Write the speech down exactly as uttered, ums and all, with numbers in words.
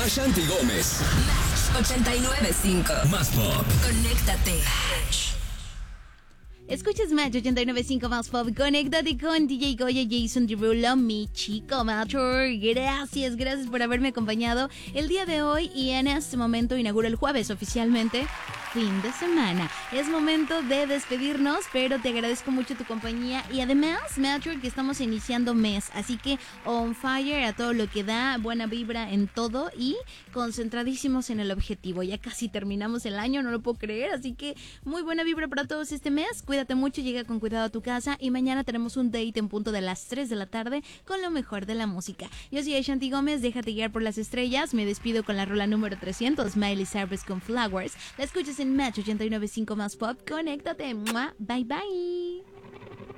Ashanti Gómez. Match ochenta y nueve punto cinco. Más pop. Conéctate. Escuchas Match ochenta y nueve punto cinco más pop. Conéctate con D J Goya, Jason Derulo, mi chico Mature. Gracias, gracias por haberme acompañado el día de hoy. Y en este momento inauguro el jueves oficialmente. Fin de semana. Es momento de despedirnos, pero te agradezco mucho tu compañía. Y además, Mature, que estamos iniciando mes. Así que on fire a todo lo que da. Buena vibra en todo y concentradísimos en el objetivo. Ya casi terminamos el año, no lo puedo creer. Así que muy buena vibra para todos este mes. Cuídate mucho, llega con cuidado a tu casa y mañana tenemos un date en punto de las tres de la tarde con lo mejor de la música. Yo soy Ashanti Gómez, déjate guiar por las estrellas. Me despido con la rola número trescientos, Miley Cyrus con Flowers. La escuchas en Match ochenta y nueve punto cinco más pop. Conéctate. ¡Mua! Bye bye.